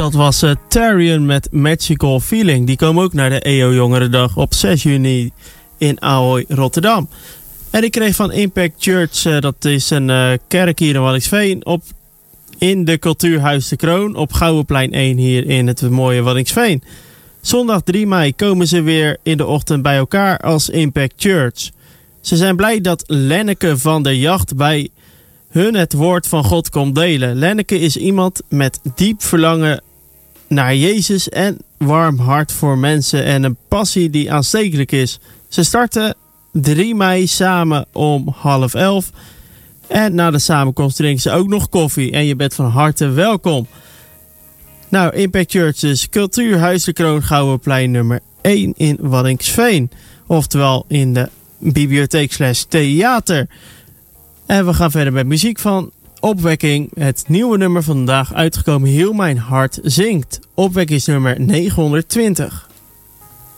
Dat was Tarion met Magical Feeling. Die komen ook naar de EO Jongerendag op 6 juni in Ahoy, Rotterdam. En ik kreeg van Impact Church, dat is een kerk hier in Waddinxveen, in de Cultuurhuis de Kroon op Gouwenplein 1 hier in het mooie Waddinxveen. Zondag 3 mei komen ze weer in de ochtend bij elkaar als Impact Church. Ze zijn blij dat Lenneke van der Jacht bij hun het woord van God komt delen. Lenneke is iemand met diep verlangen naar Jezus en warm hart voor mensen en een passie die aanstekelijk is. Ze starten 3 mei samen om 10:30 en na de samenkomst drinken ze ook nog koffie en je bent van harte welkom. Nou, Impact Church is Cultuurhuis de Kroon Gouwenplein nummer 1 in Waddinxveen. Oftewel in de bibliotheek/theater. En we gaan verder met muziek van Opwekking. Het nieuwe nummer van vandaag uitgekomen, Heel Mijn Hart Zingt. Opwekkingsnummer 920.